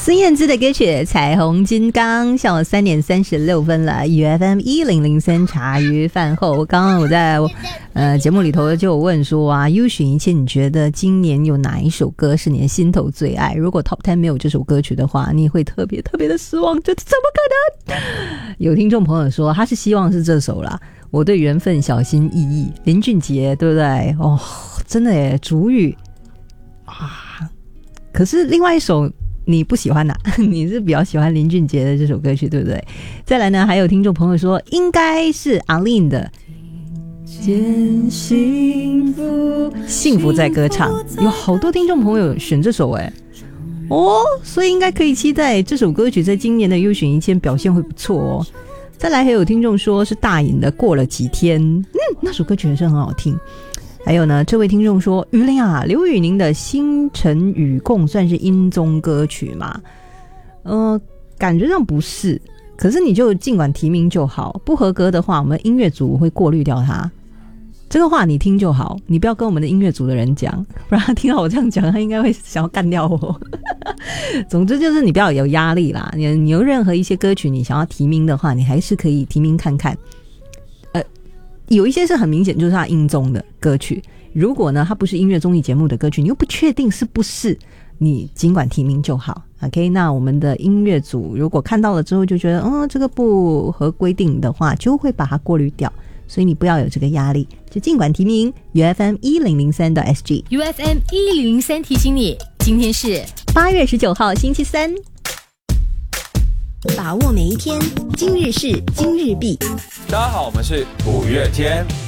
孙燕姿的歌曲《彩虹金刚》，下午3点36分了。UFM 1003茶余饭后，刚刚我在节目里头就有问说啊，U选一切，你觉得今年有哪一首歌是你的心头最爱？如果 Top 10没有这首歌曲的话，你会特别特别的失望，这怎么可能？有听众朋友说他是希望是这首啦，我对缘分小心翼翼，林俊杰，对不对？哦，真的耶，主语啊。可是另外一首你不喜欢你是比较喜欢林俊杰的这首歌曲，对不对？再来呢，还有听众朋友说应该是阿令的幸福在歌唱，有好多听众朋友选这首所以应该可以期待这首歌曲在今年的优选1000表现会不错哦。再来还有听众说是大颖的过了几天，那首歌曲也是很好听。还有呢，这位听众说于玲啊，刘宇宁的星辰与共算是音综歌曲吗？感觉上不是，可是你就尽管提名就好，不合格的话我们音乐组会过滤掉它。这个话你听就好，你不要跟我们的音乐组的人讲，不然他听到我这样讲他应该会想要干掉我总之就是你不要有压力啦，你有任何一些歌曲你想要提名的话，你还是可以提名看看。有一些是很明显就是他音综的歌曲，如果呢它不是音乐综艺节目的歌曲，你又不确定是不是，你尽管提名就好。 OK， 那我们的音乐组如果看到了之后就觉得这个不合规定的话，就会把它过滤掉，所以你不要有这个压力，就尽管提名 UFM 1003 SG。 UFM 1003提醒你，今天是 8月19号星期三， 把握每一天，今日事今日毕。 大家好，我们是五月天。